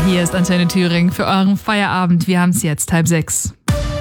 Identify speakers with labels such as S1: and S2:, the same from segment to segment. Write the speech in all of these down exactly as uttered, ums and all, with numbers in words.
S1: Hier ist Antenne Thüringen für euren Feierabend. Wir haben es jetzt, halb sechs.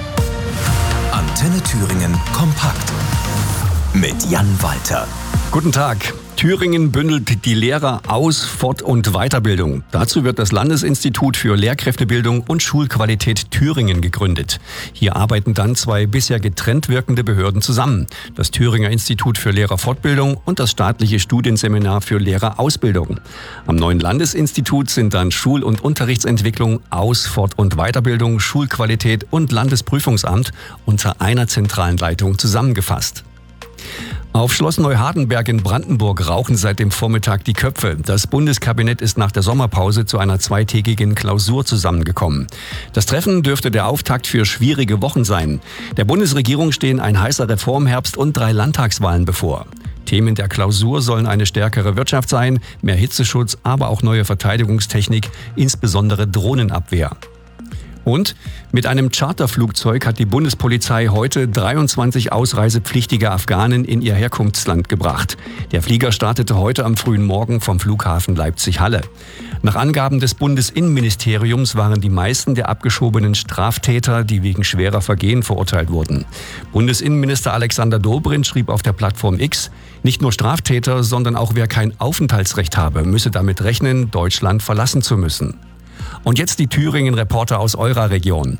S2: Antenne Thüringen kompakt mit Jan Walter.
S3: Guten Tag. Thüringen bündelt die Lehrer Aus-, Fort- und Weiterbildung. Dazu wird das Landesinstitut für Lehrkräftebildung und Schulqualität Thüringen gegründet. Hier arbeiten dann zwei bisher getrennt wirkende Behörden zusammen. Das Thüringer Institut für Lehrerfortbildung und das staatliche Studienseminar für Lehrerausbildung. Am neuen Landesinstitut sind dann Schul- und Unterrichtsentwicklung, Aus-, Fort- und Weiterbildung, Schulqualität und Landesprüfungsamt unter einer zentralen Leitung zusammengefasst. Auf Schloss Neuhardenberg in Brandenburg rauchen seit dem Vormittag die Köpfe. Das Bundeskabinett ist nach der Sommerpause zu einer zweitägigen Klausur zusammengekommen. Das Treffen dürfte der Auftakt für schwierige Wochen sein. Der Bundesregierung stehen ein heißer Reformherbst und drei Landtagswahlen bevor. Themen der Klausur sollen eine stärkere Wirtschaft sein, mehr Hitzeschutz, aber auch neue Verteidigungstechnik, insbesondere Drohnenabwehr. Und mit einem Charterflugzeug hat die Bundespolizei heute dreiundzwanzig ausreisepflichtige Afghanen in ihr Herkunftsland gebracht. Der Flieger startete heute am frühen Morgen vom Flughafen Leipzig-Halle. Nach Angaben des Bundesinnenministeriums waren die meisten der abgeschobenen Straftäter, die wegen schwerer Vergehen verurteilt wurden. Bundesinnenminister Alexander Dobrindt schrieb auf der Plattform X, nicht nur Straftäter, sondern auch wer kein Aufenthaltsrecht habe, müsse damit rechnen, Deutschland verlassen zu müssen. Und jetzt die Thüringen-Reporter aus eurer Region.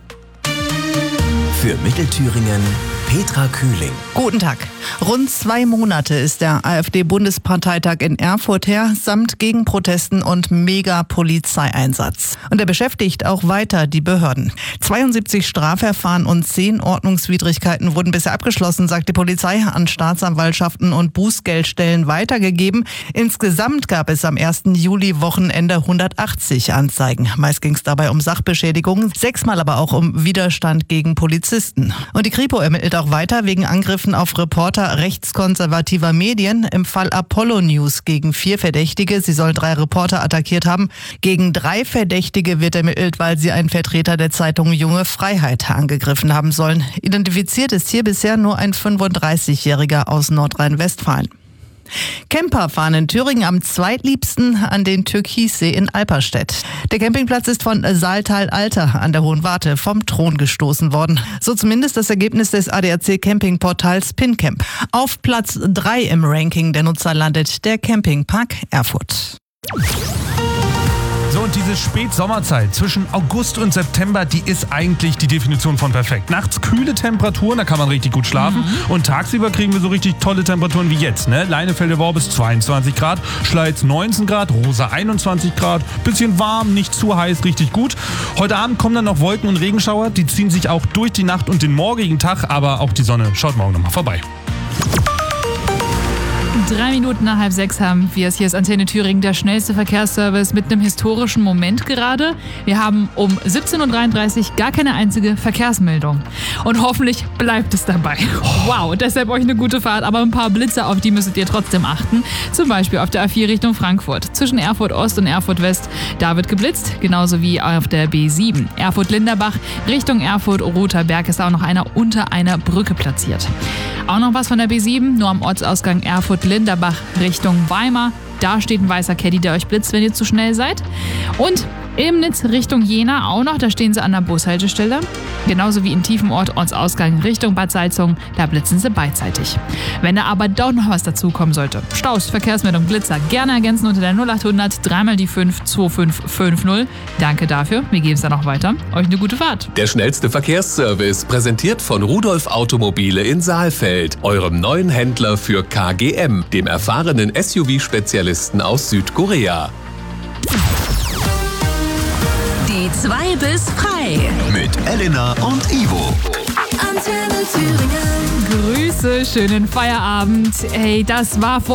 S2: Für Mittelthüringen Petra Kühling.
S4: Guten Tag. Rund zwei Monate ist der AfD-Bundesparteitag in Erfurt her, samt Gegenprotesten und Mega-Polizeieinsatz. Und er beschäftigt auch weiter die Behörden. zweiundsiebzig Strafverfahren und zehn Ordnungswidrigkeiten wurden bisher abgeschlossen, sagt die Polizei, an Staatsanwaltschaften und Bußgeldstellen weitergegeben. Insgesamt gab es am ersten Juli-Wochenende hundertachtzig Anzeigen. Meist ging es dabei um Sachbeschädigungen, sechsmal aber auch um Widerstand gegen Polizisten. Und die Kripo ermittelt auch weiter wegen Angriffen auf Reporter rechtskonservativer Medien. Im Fall Apollo News gegen vier Verdächtige. Sie sollen drei Reporter attackiert haben. Gegen drei Verdächtige wird ermittelt, weil sie einen Vertreter der Zeitung Junge Freiheit angegriffen haben sollen. Identifiziert ist hier bisher nur ein fünfunddreißigjähriger aus Nordrhein-Westfalen. Camper fahren in Thüringen am zweitliebsten an den Türkissee in Alperstedt. Der Campingplatz ist von Saaltal-Alter an der Hohen Warte vom Thron gestoßen worden. So zumindest das Ergebnis des A D A C-Campingportals PinCamp. Auf Platz drei im Ranking der Nutzer landet der Campingpark Erfurt.
S5: So, und diese Spätsommerzeit zwischen August und September, die ist eigentlich die Definition von perfekt. Nachts kühle Temperaturen, da kann man richtig gut schlafen. Mhm. Und tagsüber kriegen wir so richtig tolle Temperaturen wie jetzt. Ne? Leinefelde-Worbis zweiundzwanzig Grad, Schleiz neunzehn Grad, Rosa einundzwanzig Grad. Bisschen warm, nicht zu heiß, richtig gut. Heute Abend kommen dann noch Wolken und Regenschauer. Die ziehen sich auch durch die Nacht und den morgigen Tag. Aber auch die Sonne schaut morgen nochmal vorbei.
S1: Drei Minuten nach halb sechs haben wir es. Hier ist Antenne Thüringen, der schnellste Verkehrsservice mit einem historischen Moment gerade. Wir haben um siebzehn Uhr dreiunddreißig gar keine einzige Verkehrsmeldung. Und hoffentlich bleibt es dabei. Wow, deshalb euch eine gute Fahrt, aber ein paar Blitze, auf die müsstet ihr trotzdem achten. Zum Beispiel auf der A vier Richtung Frankfurt. Zwischen Erfurt Ost und Erfurt West, da wird geblitzt, genauso wie auf der B sieben. Erfurt-Linderbach Richtung Erfurt-Rotherberg ist auch noch einer unter einer Brücke platziert. Auch noch was von der B sieben, nur am Ortsausgang Erfurt-Linderbach Richtung Weimar. Da steht ein weißer Caddy, der euch blitzt, wenn ihr zu schnell seid. Und Ilmnitz Richtung Jena auch noch, da stehen sie an der Bushaltestelle. Genauso wie in Tiefenort Ortsausgang Richtung Bad Salzungen, da blitzen sie beidseitig. Wenn da aber doch noch was dazukommen sollte, Staus, Verkehrsmeldung, Blitzer, gerne ergänzen unter der null acht hundert dreimal die fünf zwei fünf fünf null. Danke dafür, wir geben es dann noch weiter. Euch eine gute Fahrt.
S2: Der schnellste Verkehrsservice, präsentiert von Rudolf Automobile in Saalfeld, eurem neuen Händler für K G M, dem erfahrenen S U V-Spezialisten aus Südkorea.
S6: Die zwei bis frei.
S2: Mit Elena und Ivo.
S6: Antenne Thüringen.
S1: Grüße, schönen Feierabend. Hey, das war vor